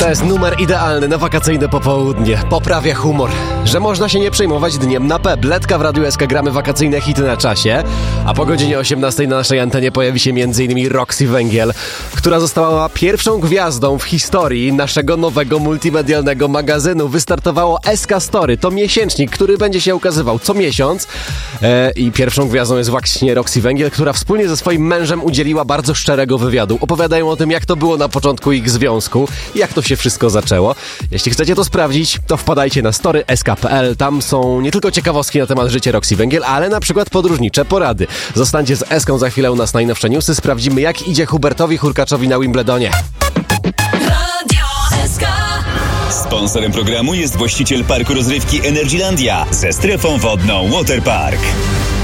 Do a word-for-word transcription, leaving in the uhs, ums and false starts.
To jest numer idealny na wakacyjne popołudnie. Poprawia humor, że można się nie przejmować dniem na P. Bledka w Radiu S K, gramy wakacyjne hity na czasie, a po godzinie osiemnastej na naszej antenie pojawi się m.in. Roxy Węgiel, która została pierwszą gwiazdą w historii naszego nowego multimedialnego magazynu. Wystartowało S K Story, to miesięcznik, który będzie się ukazywał co miesiąc e, i pierwszą gwiazdą jest właśnie Roxy Węgiel, która wspólnie ze swoim mężem udzieliła bardzo szczerego wywiadu. Opowiadają o tym, jak to było na początku ich związku, jak to się wszystko zaczęło. Jeśli chcecie to sprawdzić, to wpadajcie na story s k kropka p l. Tam są nie tylko ciekawostki na temat życia Roxy Węgiel, ale na przykład podróżnicze porady. Zostańcie z Eską, za chwilę u nas najnowsze newsy. Sprawdzimy, jak idzie Hubertowi Hurkaczowi na Wimbledonie. Radio S K. Sponsorem programu jest właściciel parku rozrywki Energylandia ze strefą wodną Waterpark.